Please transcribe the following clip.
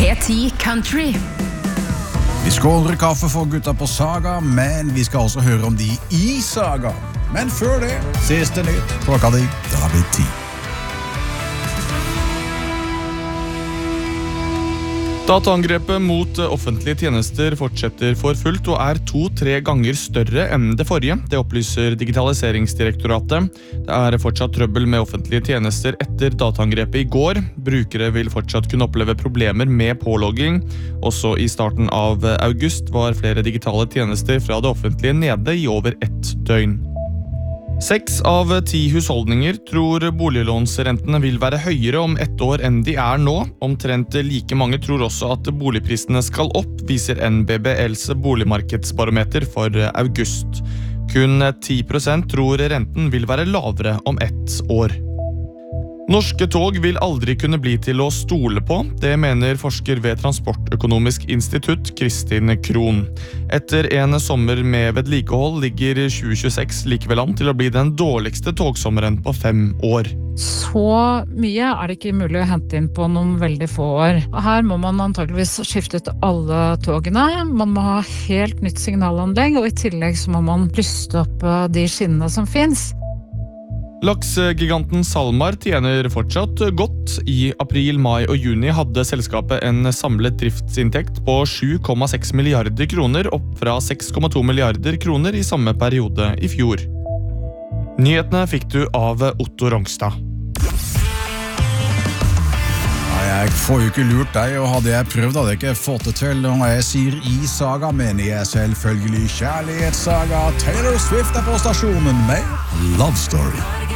P10 Country. Vi skåler kaffe for gutta på Saga, men vi skal også høre om de i Saga. Men før det, siste nytt, klokka di, da har vi 10. Dataangrepet mot offentlige tjenester fortsetter for fullt og 2-3 ganger større enn det forrige. Det opplyser Digitaliseringsdirektoratet. Det fortsatt trøbbel med offentlige tjenester etter dataangrepet i går. Brukere vil fortsatt kunne oppleve problemer med pålogging. Også i starten av august var flere digitale tjenester fra det offentlige nede i over 1 døgn. 6 av 10 husholdninger tror boliglånsrentene vil være høyere om 1 år enn de nå. Omtrent like mange tror også at boligprisene skal opp, viser NBBLs boligmarkedsbarometer for august. Kun 10% tror renten vil være lavere om 1 år. Norske tog vil aldri kunne bli til å stole på, det mener forsker ved Transportøkonomisk institutt Kristin Krohn. Etter en sommer med vedlikehold ligger 2026 likevel an til å bli den dårligste togsommeren på 5 år. Så mye det ikke mulig å hente inn på noen veldig få år. Her må man antageligvis skifte ut alle togene, man må ha helt nytt signalanlegg, og i tillegg så må man lyste opp de skinnene som finnes. Laksgiganten SalMar tjener fortsatt godt. I april, mai og juni hadde selskapet en samlet driftsinntekt på 7,6 milliarder kroner, opp fra 6,2 milliarder kroner i samme periode i fjor. Nyhetene fikk du av Otto Rongstad. Jeg får jo ikke lurt deg, og hadde jeg prøvd, hadde jeg ikke fått det til. Og når jeg sier i Saga, mener jeg selvfølgelig kjærlighetssaga. Taylor Swift på stasjonen med Love Story.